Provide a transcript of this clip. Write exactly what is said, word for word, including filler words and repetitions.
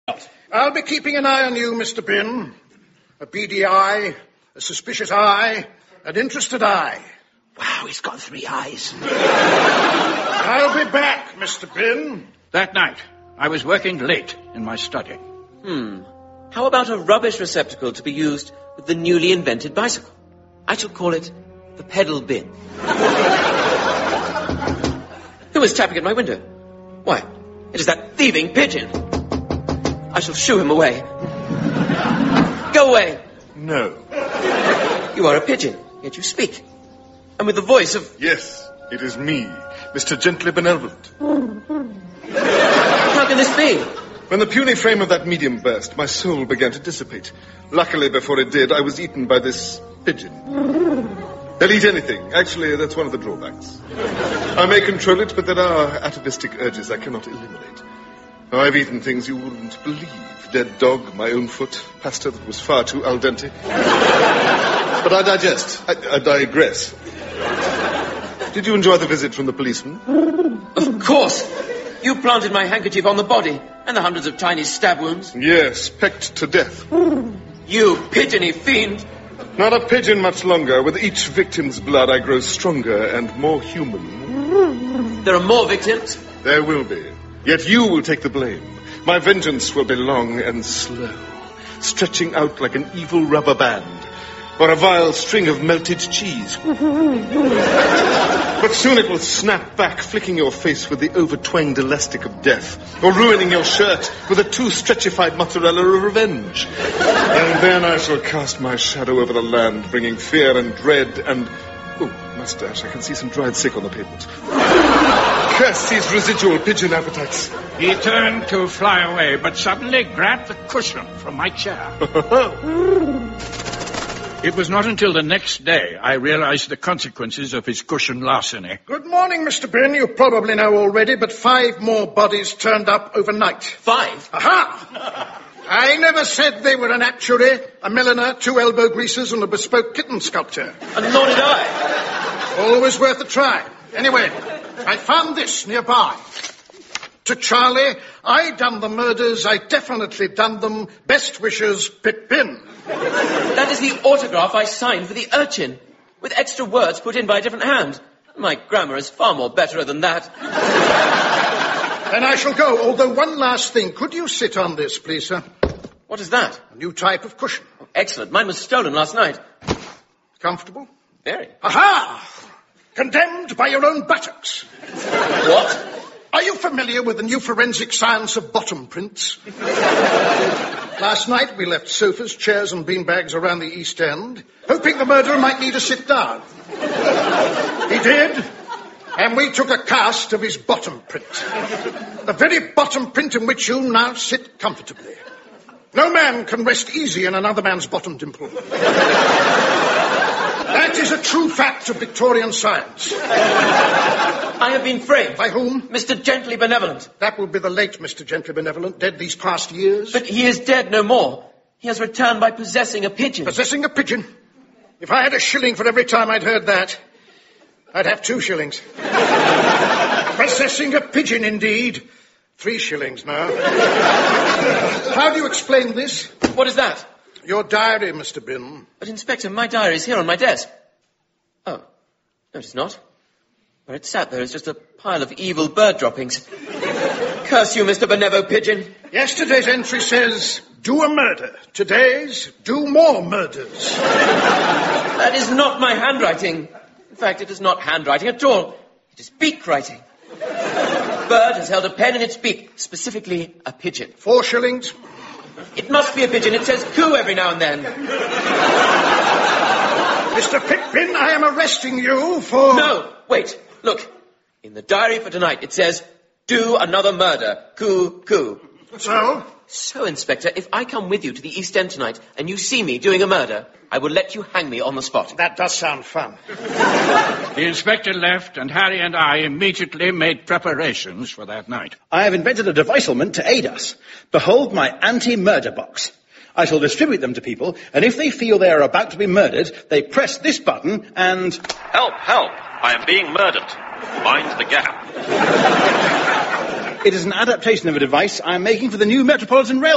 I'll be keeping an eye on you, Mister Bin. A beady eye, a suspicious eye, an interested eye. Wow, he's got three eyes. I'll be back, Mister Bin. That night, I was working late in my study. Hmm. How about a rubbish receptacle to be used with the newly invented bicycle? I shall call it the pedal bin. Who is tapping at my window? Why, it is that thieving pigeon. I shall shoo him away. Go away. No. You are a pigeon, yet you speak. And with the voice of... Yes, it is me, Mister Gently Benevolent. How can this be? When the puny frame of that medium burst, my soul began to dissipate. Luckily, before it did, I was eaten by this pigeon. They'll eat anything. Actually, that's one of the drawbacks. I may control it, but there are atavistic urges I cannot eliminate. Oh, I've eaten things you wouldn't believe. Dead dog, my own foot, pasta that was far too al dente. But I digest. I, I digress. Did you enjoy the visit from the policeman? Of course. You planted my handkerchief on the body and the hundreds of tiny stab wounds. Yes, pecked to death. You pigeony fiend. Not a pigeon much longer. With each victim's blood, I grow stronger and more human. There are more victims? There will be. Yet you will take the blame. My vengeance will be long and slow, stretching out like an evil rubber band, or a vile string of melted cheese. But soon it will snap back, flicking your face with the over-twanged elastic of death, or ruining your shirt with a too-stretchified mozzarella of revenge. And then I shall cast my shadow over the land, bringing fear and dread and... Oh, mustache, I can see some dried sick on the pavement. Curse these residual pigeon appetites. He turned to fly away, but suddenly grabbed the cushion from my chair. It was not until the next day I realized the consequences of his cushion larceny. Good morning, Mister Bin. You probably know already, but five more bodies turned up overnight. Five? Aha! I never said they were an actuary, a milliner, two elbow greasers, and a bespoke kitten sculpture. And nor did I. Always worth a try. Anyway, I found this nearby. To Charlie, I done the murders, I definitely done them. Best wishes, Pip-Pin. That is the autograph I signed for the urchin, with extra words put in by a different hand. My grammar is far more better than that. And I shall go, although one last thing. Could you sit on this, please, sir? What is that? A new type of cushion. Oh, excellent. Mine was stolen last night. Comfortable? Very. Aha! Condemned by your own buttocks. What? Are you familiar with the new forensic science of bottom prints? Last night we left sofas, chairs and beanbags around the East End, hoping the murderer might need to sit down. He did, and we took a cast of his bottom print. The very bottom print in which you now sit comfortably. No man can rest easy in another man's bottom dimple. That is a true fact of Victorian science. I have been framed. By whom? Mister Gently Benevolent. That will be the late Mister Gently Benevolent, dead these past years. But he is dead no more. He has returned by possessing a pigeon. Possessing a pigeon? If I had a shilling for every time I'd heard that, I'd have two shillings. Possessing a pigeon, indeed. Three shillings now. How do you explain this? What is that? Your diary, Mister Bin. But, Inspector, my diary is here on my desk. Oh, no, it is not. Where it sat there is just a pile of evil bird droppings. Curse you, Mister Benevo Pigeon. Yesterday's entry says, do a murder. Today's, do more murders. That is not my handwriting. In fact, it is not handwriting at all. It is beak writing. A bird has held a pen in its beak, specifically a pigeon. Four shillings. It must be a pigeon. It says coo every now and then. Mister Pippin, I am arresting you for... No, wait, look. In the diary for tonight, it says, do another murder. Coo, coo. So? So, Inspector, if I come with you to the East End tonight and you see me doing a murder, I will let you hang me on the spot. That does sound fun. The inspector left, and Harry and I immediately made preparations for that night. I have invented a devicelement to aid us. Behold my anti-murder box. I shall distribute them to people, and if they feel they are about to be murdered, they press this button and... Help, help! I am being murdered. Mind the gap. It is an adaptation of a device I am making for the new Metropolitan Railway.